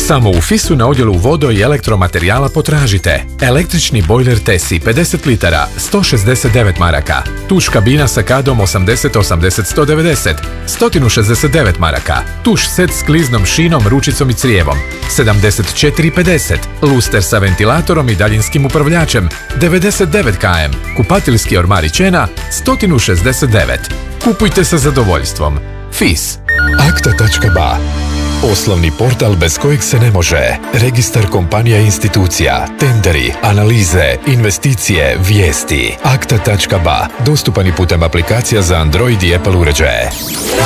Samo u FIS-u na odjelu vodo i elektromaterijala potražite električni bojler Tesi 50 litara 169 maraka, tuš kabina sa kadom 80-80-190 169 maraka, tuš set s kliznom šinom, ručicom i crijevom 74,50, luster sa ventilatorom i daljinskim upravljačem 99 km, kupatiljski ormar i čena 169. Kupujte sa zadovoljstvom. FIS. Akta.ba, poslovni portal bez kojeg se ne može. Registar kompanija i institucija, tenderi, analize, investicije, vijesti. Akta.ba, dostupan i putem aplikacija za Android i Apple uređaje.